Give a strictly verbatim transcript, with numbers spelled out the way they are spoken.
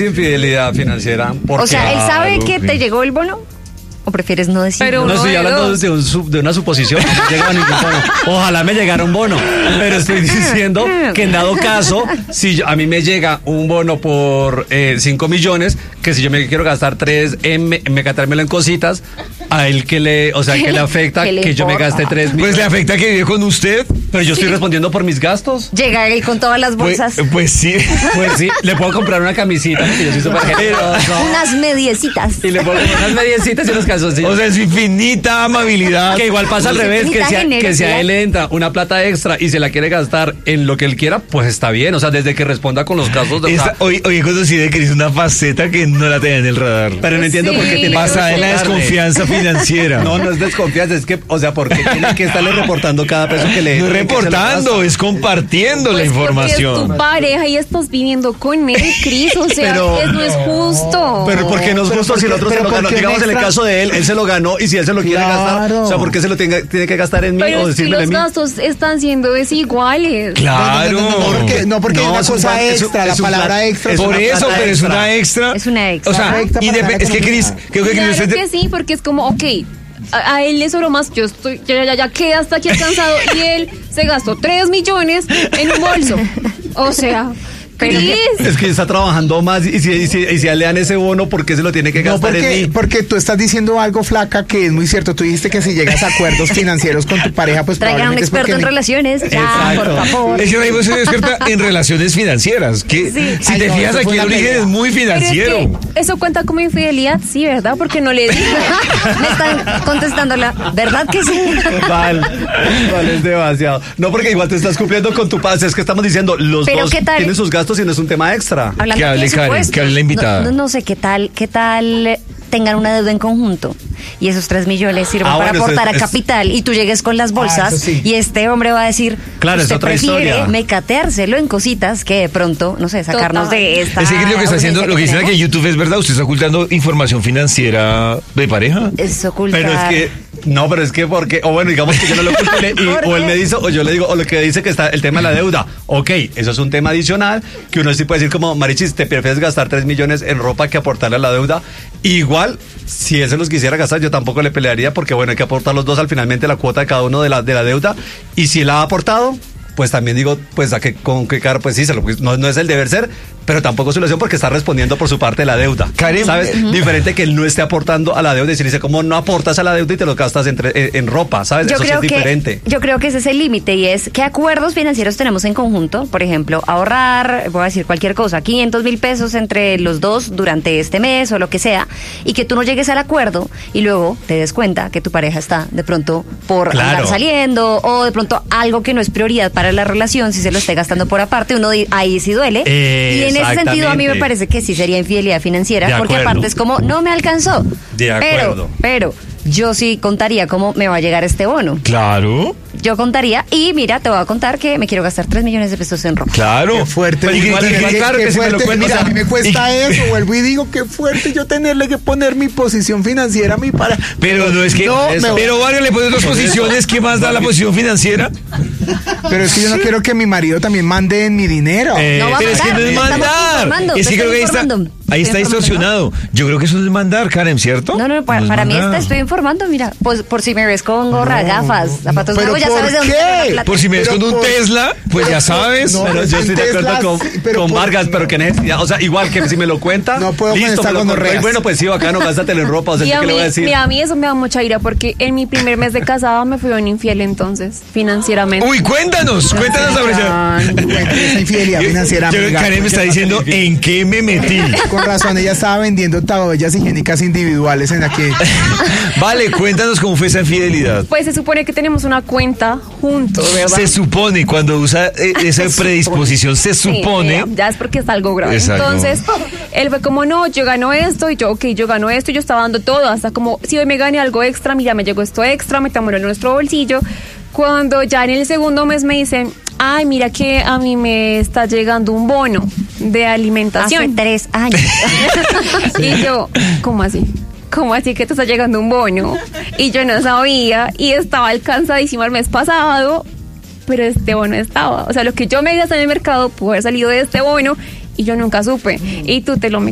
infidelidad financiera. O sea, ¿él sabe Claro, que sí. te llegó el bono? ¿O prefieres no decirlo? Pero No uno estoy de hablando dos. de, un sup- de una suposición, no llega ningún bono. Ojalá me llegara un bono, pero estoy diciendo que en dado caso, si yo- a mí me llega un bono por cinco millones, que si yo me quiero gastar tres en me, me gastármelo en cositas, a él que le, o sea, que le afecta ¿Qué le que yo me importa? gaste tres Pues millones. le afecta que vive con usted. Pero yo estoy respondiendo por mis gastos. Llega él con todas las Pues, bolsas. pues sí. Pues sí, le puedo comprar una camisita, porque yo soy súper generoso. Unas mediecitas. Y le puedo comprar unas mediecitas y unos calzoncillos. O sea, es infinita amabilidad. Que igual pasa al Sí, revés, que infinita si, a, que si a generosidad. él le entra una plata extra y se la quiere gastar en lo que él quiera, pues está bien. O sea, desde que responda con los casos de... Esta- hoy, hoy he conocido que es una faceta que no la tenía en el radar. Pero no entiendo Sí. por qué tiene que Basada en la reportarle. desconfianza financiera. No, no es desconfianza, es que, o sea, porque tiene que estarle reportando cada peso que le... No es que se lo reportando, gasta. es compartiendo la Pues porque información. es tu pareja y estás viviendo con él, Cris. O sea, Pero- es- no es justo. Pero ¿por qué no es Pero justo ¿por si el qué- otro se pero lo por ganó? qué un Digamos en el extra? caso de él, él se lo ganó y si él se lo quiere Claro. gastar, o sea, ¿por qué se lo tenga- tiene que gastar en mí Pero o es que decirme a los mí? gastos están siendo desiguales. Claro. No, no, no, no, no, porque, no, porque No, hay una es un cosa plan- es un- extra, es la un palabra plan- extra. es Por una eso, plata pero es extra. una extra. Es una extra. O sea, Extra para indep- la es que Cris, economía. creo que Cris, Claro usted- que sí, porque es como, ok, a, a él le sobró más, yo estoy, ya, ya, ya quedé hasta aquí alcanzado y él se gastó tres millones en un bolso. O sea, Pero- Cris. Es que está trabajando más y si, y si, y si a él le dan ese bono, ¿por qué se lo tiene que No, gastar porque, en mí? porque tú estás diciendo algo, flaca, que es muy cierto. Tú dijiste que si llegas a acuerdos financieros con tu pareja, pues Traigan a un probablemente es experto porque en ni- relaciones. Ya, Exacto. por favor. Es que ahora mismo soy experta en relaciones financieras. Que Sí. si Ay, te no, fijas eso aquí fue el una origen pelea. es muy Pero es financiero. que eso cuenta como infidelidad, sí, ¿verdad? Porque no le dije. Me están contestando la verdad que sí. Vale, vale, es demasiado. No, porque igual te estás cumpliendo con tu paz. Es que estamos diciendo, los Pero dos ¿qué tal? tienen sus gastos y no es un tema extra. Hablando Que hable de Karen, presupuestos, que hable la invitada. No, no, no sé qué tal, qué tal eh, tengan una deuda en conjunto y esos tres millones sirvan Ah, para bueno, eso aportar es- a es- capital y tú llegues con las bolsas eso sí. y este hombre va a decir, Claro, es usted otra prefiere historia. mecateárselo en cositas que de pronto, no sé, sacarnos Total. de esta. Es que creo que está haciendo, lo que dicen aquí en tenemos. YouTube es verdad, usted está ocultando información financiera de pareja. Es ocultar. Pero es que, no, pero es que porque, o bueno, digamos que yo no lo oculto y, le- y- ¿Por o él qué? me dice, o yo le digo, o lo que dice que está el tema de la deuda. Ok, eso es un tema adicional que uno sí puede decir como, Marichis, te prefieres gastar tres millones en ropa que aportarle a la deuda. Igual, si él se los quisiera gastar, yo tampoco le pelearía porque, bueno, hay que aportar los dos al finalmente la cuota de cada uno de la, de la deuda. Y si él ha aportado, pues también digo, pues a qué, con qué cara, pues sí, se lo, no, no es el deber ser, pero tampoco es solución porque está respondiendo por su parte de la deuda. Karen, ¿sabes? ujú. Diferente que él no esté aportando a la deuda y se le dice, como no aportas a la deuda y te lo gastas entre, en, en ropa, ¿sabes? Yo Eso sí creo, es que, diferente. yo creo que ese es el límite y es qué acuerdos financieros tenemos en conjunto. Por ejemplo, ahorrar, voy a decir cualquier cosa, quinientos mil pesos entre los dos durante este mes o lo que sea, y que tú no llegues al acuerdo y luego te des cuenta que tu pareja está de pronto por Claro. andar saliendo o de pronto algo que no es prioridad para la relación, si se lo esté gastando por aparte, uno di- ahí sí duele. Eh, y en ese sentido a mí me exactamente. parece que sí sería infidelidad financiera, De porque acuerdo. aparte es como, no me alcanzó. De acuerdo. Pero, pero yo sí contaría cómo me va a llegar este bono. Claro, Yo contaría, y mira, te voy a contar que me quiero gastar tres millones de pesos en ropa. claro. Qué fuerte. Pero Qué- igual- qué- igual, qué- claro qué que si me lo fuerte. cuenta, Mira, o sea, a mí me cuesta y- eso. Vuelvo y digo, qué fuerte yo tenerle que poner mi posición financiera a mi para. Pero no es que. No, es- me- pero Vargas le pone dos posiciones. ¿Qué más da la posición financiera? Pero es que yo no quiero que mi marido también mande en mi dinero. Eh, No va a pero es que no mandar, es estamos mandar. informando, Es que te creo que ahí estoy está, informando. ahí está Estoy distorsionado. Yo creo que eso no es mandar, Karen, ¿cierto? No, no, para, es para mí mandar. esta estoy informando, mira, pues por si me ves con gorra, gafas, zapatos ¿Pero nuevos, ya por sabes de dónde qué? tengo la plata. Por si me ves Pero con un por- Tesla, pues ya sabes. No, Pero yo estoy de Tesla, acuerdo con, sí, pero con por- Vargas, pero que necesidad. O sea, igual que si me lo cuenta, No puedo con listo, esta me lo contó. gonorrea. Y bueno, pues sí, bacano, gástatelo en ropa. O sea, Y ¿qué a le mí, voy a decir? mira, a mí eso me da mucha ira porque en mi primer mes de casada me fui un infiel entonces, financieramente. Uy, cuéntanos, cuéntanos sobre Ay, bueno, esa infidelidad financiera. Yo- amiga. Karen me está diciendo en qué me metí. Con razón, ella estaba vendiendo toallas higiénicas individuales en aquí. Vale, cuéntanos cómo fue esa infidelidad. Pues se supone que tenemos una cuenta juntos, ¿verdad? Se supone, cuando usa eh, esa predisposición, se Sí, supone. ya, ya es porque es algo grave. Exacto. Entonces, él fue como, no, yo gano esto, y yo, ok, yo gano esto, y yo estaba dando todo, hasta como, si hoy me gané algo extra, mira, me llegó esto extra, metámoslo en nuestro bolsillo. Cuando ya en el segundo mes me dicen, ay, mira que a mí me está llegando un bono de Hace alimentación. tres años. Y yo, ¿cómo así? ¿Cómo así que te está llegando un bono? Y yo no sabía, y estaba alcanzadísimo el mes pasado, pero este bono estaba. O sea, lo que yo me gasté en el mercado pudo haber salido de este bono, y yo nunca supe. Y tú te lo